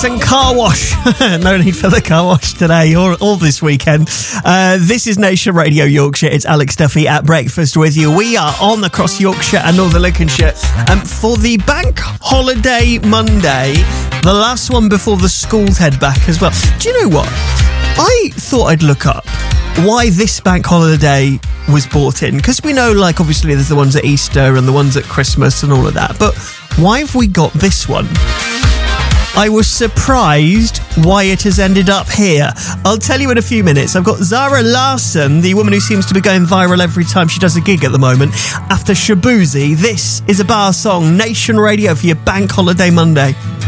and car wash. No need for the car wash today or this weekend. This is Nation Radio Yorkshire. It's Alex Duffy at breakfast with you. We are on across Yorkshire and Northern Lincolnshire for the Bank Holiday Monday, the last one before the schools head back as well. Do you know what? I thought I'd look up why this bank holiday was brought in, because we know, like, obviously there's the ones at Easter and the ones at Christmas and all of that, but why have we got this one? I was surprised why it has ended up here. I'll tell you in a few minutes. I've got Zara Larsson, the woman who seems to be going viral every time she does a gig at the moment, after Shabuzi. This is a bar song, Nation Radio, for your Bank Holiday Monday.